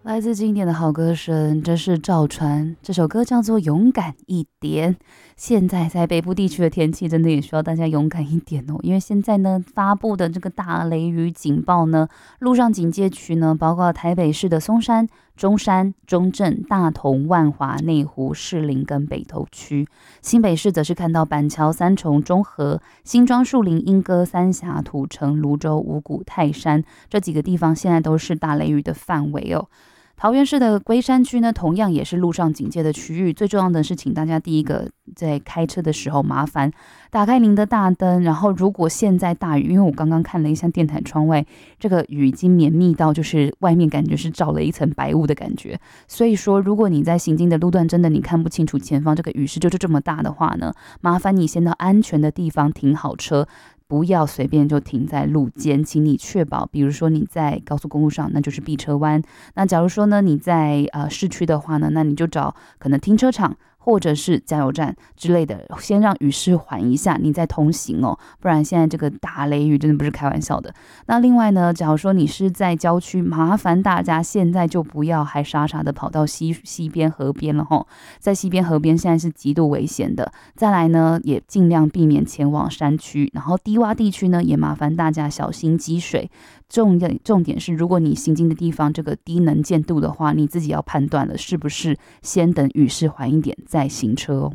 来自经典的好歌声，这是赵传，这首歌叫做《勇敢一点》。现在在北部地区的天气，真的也需要大家勇敢一点哦，因为现在呢发布的这个大雷雨警报呢，路上警戒区呢，包括台北市的松山、中山、中正、大同、万华、内湖、士林跟北投区；新北市则是看到板桥、三重、中和、新庄、树林、莺歌、三峡、土城、泸州、五股、泰山这几个地方，现在都是大雷雨的范围哦。桃园市的龟山区呢，同样也是路上警戒的区域。最重要的是，请大家第一个在开车的时候，麻烦打开您的大灯。然后，如果现在大雨，因为我刚刚看了一下电台窗外，这个雨已经绵密到，就是外面感觉是罩了一层白雾的感觉。所以说，如果你在行经的路段真的你看不清楚前方这个雨势就是这么大的话呢，麻烦你先到安全的地方停好车。不要随便就停在路肩，请你确保，比如说你在高速公路上，那就是避车弯。那假如说呢，你在市区的话呢，那你就找可能停车场或者是加油站之类的，先让雨势缓一下，你再通行哦。不然现在这个大雷雨真的不是开玩笑的。那另外呢，假如说你是在郊区，麻烦大家现在就不要还傻傻的跑到西边河边了吼，在西边河边现在是极度危险的。再来呢，也尽量避免前往山区，然后低洼地区呢，也麻烦大家小心积水。重点是，如果你行经的地方这个低能见度的话，你自己要判断了，是不是先等雨势缓一点再行车哦。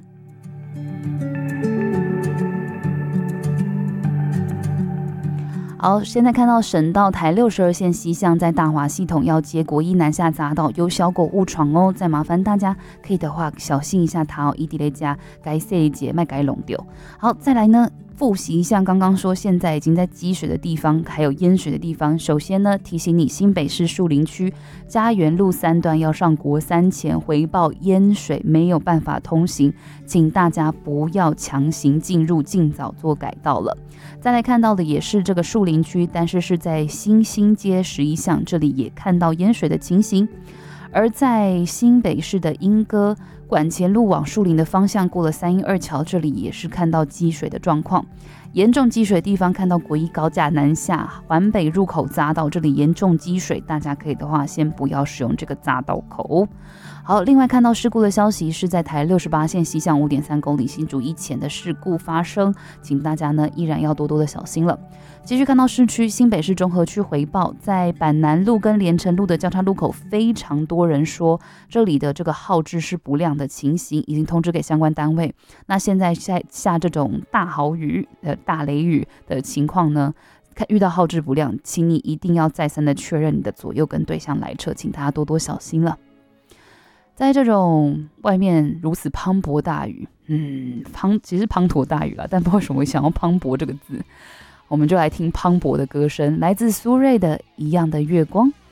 好，现在看到省道台62线西向在大华系统要接国一南下匝道，有小狗误闯哦，再麻烦大家可以的话小心一下它哦，一定在家该塞节卖该弄丢。好，再来呢。复习一下刚刚说现在已经在积水的地方还有淹水的地方，首先呢提醒你新北市树林区嘉园路3段要上国三前回报淹水没有办法通行，请大家不要强行进入，尽早做改道了。再来看到的也是这个树林区，但是在新兴街11巷这里也看到淹水的情形。而在新北市的莺歌馆前路往树林的方向，过了312桥，这里也是看到积水的状况。严重积水的地方看到国一高架南下环北入口匝道，这里严重积水，大家可以的话先不要使用这个匝道口。好，另外看到事故的消息是在台68线西向5.3公里新竹一前的事故发生，请大家呢依然要多多的小心了。继续看到市区新北市中和区回报，在板南路跟连城路的交叉路口，非常多人说这里的这个号志是不亮的情形，已经通知给相关单位。那现在下这种大豪雨大雷雨的情况呢，遇到号志不亮，请你一定要再三的确认你的左右跟对向来车，请大家多多小心了。在这种外面如此磅礴大雨，其实滂沱大雨啦，但不知道为什么会想要磅礴这个字，我们就来听磅礴的歌声，来自苏芮的《一样的月光》。